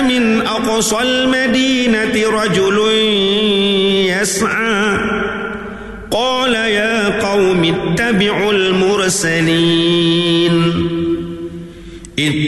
من أقصى المدينة رجل يسعى قال يا قوم اتبعوا المرسلين